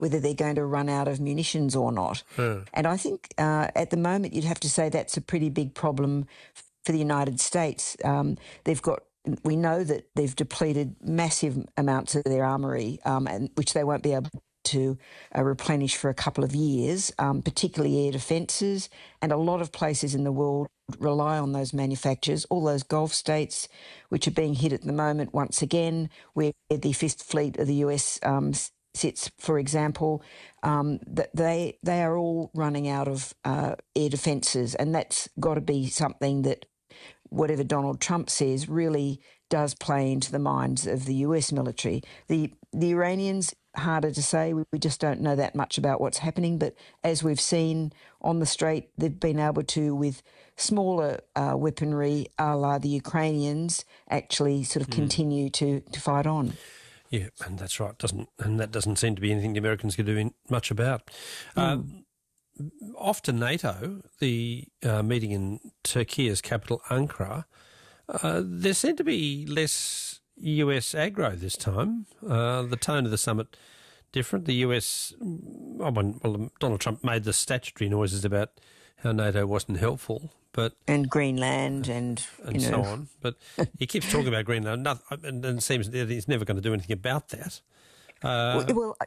whether they're going to run out of munitions or not. And I think at the moment you'd have to say that's a pretty big problem for the United States. We know that they've depleted massive amounts of their armoury, and which they won't be able to replenish for a couple of years, particularly air defences, and a lot of places in the world rely on those manufacturers, all those Gulf states which are being hit at the moment once again, where the Fifth Fleet of the US sits, for example, that they are all running out of air defences, and that's got to be something that, whatever Donald Trump says, really does play into the minds of the US military. The Iranians, harder to say. We just don't know that much about what's happening. But as we've seen on the Strait, they've been able to, with smaller weaponry, a la the Ukrainians, actually sort of continue to fight on. Yeah, and that's right. That doesn't seem to be anything the Americans can do much about. Off to NATO, the meeting in Turkey's capital, Ankara, there seemed to be less US aggro this time. The tone of the summit different. The US, Donald Trump made the statutory noises about how NATO wasn't helpful, and Greenland and so on. But he keeps talking about Greenland, and it seems that he's never going to do anything about that. What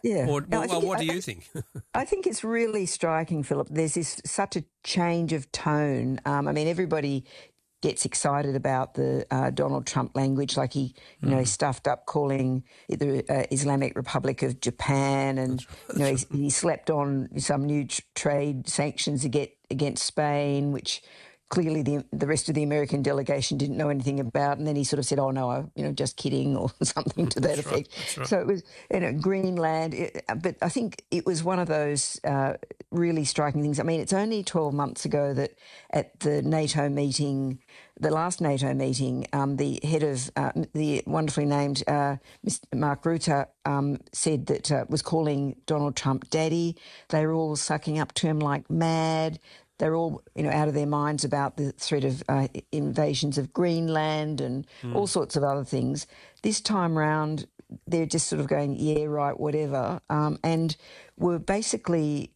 do you think? I think it's really striking, Philip. There's such a change of tone. Everybody gets excited about the Donald Trump language, like he stuffed up calling it the Islamic Republic of Japan, and he slept on some new trade sanctions against Spain, which clearly the rest of the American delegation didn't know anything about, and then he sort of said, "Oh no, just kidding," or something to that effect. Right, right. So it was, Greenland. But I think it was one of those really striking things. It's only 12 months ago that at the NATO meeting, the last NATO meeting, the head of the wonderfully named Mr. Mark Rutte said that was calling Donald Trump daddy. They were all sucking up to him like mad. They're all, out of their minds about the threat of invasions of Greenland and all sorts of other things. This time round, they're just sort of going, yeah, right, whatever, and were basically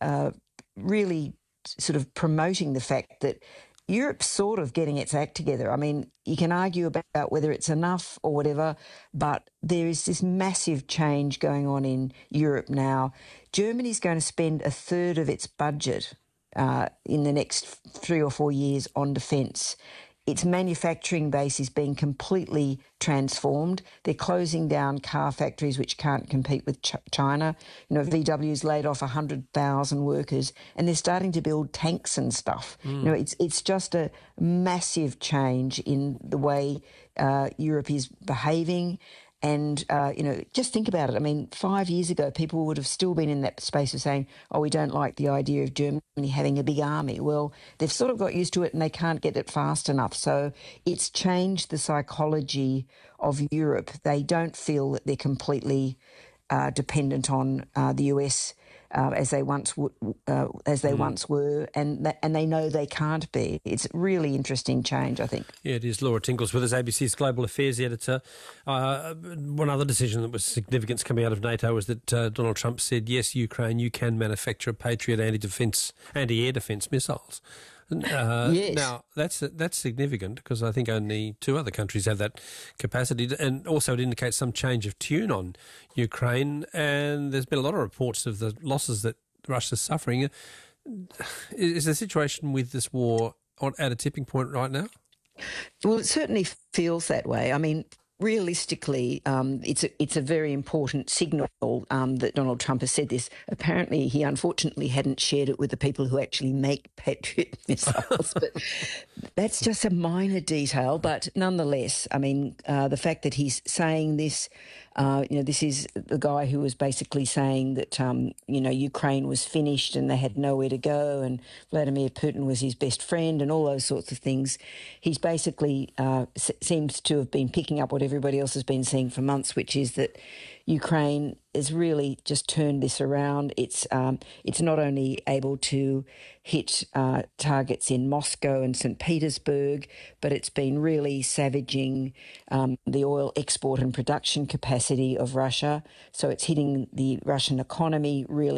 really sort of promoting the fact that Europe's sort of getting its act together. You can argue about whether it's enough or whatever, but there is this massive change going on in Europe now. Germany's going to spend a third of its budget in the next 3 or 4 years on defence. Its manufacturing base is being completely transformed. They're closing down car factories which can't compete with China. VW's laid off 100,000 workers, and they're starting to build tanks and stuff. It's just a massive change in the way Europe is behaving. And, just think about it. 5 years ago, people would have still been in that space of saying, oh, we don't like the idea of Germany having a big army. Well, they've sort of got used to it and they can't get it fast enough. So it's changed the psychology of Europe. They don't feel that they're completely dependent on the US as they once were, and they know they can't be. It's a really interesting change, I think. Yeah, it is. Laura Tinkles with us, ABC's Global Affairs editor. One other decision that was significant coming out of NATO was that Donald Trump said, yes, Ukraine, you can manufacture Patriot anti-air defence missiles. Yes. Now, that's significant because I think only 2 other countries have that capacity, and also it indicates some change of tune on Ukraine, and there's been a lot of reports of the losses that Russia's suffering. Is the situation with this war at a tipping point right now? Well, it certainly feels that way. Realistically, it's a very important signal that Donald Trump has said this. Apparently, he unfortunately hadn't shared it with the people who actually make Patriot missiles, but that's just a minor detail. But nonetheless, the fact that he's saying this, this is the guy who was basically saying that, Ukraine was finished and they had nowhere to go, and Vladimir Putin was his best friend, and all those sorts of things. He's basically seems to have been picking up what everybody else has been seeing for months, which is that Ukraine has really just turned this around. It's not only able to hit targets in Moscow and St. Petersburg, but it's been really savaging the oil export and production capacity of Russia. So it's hitting the Russian economy really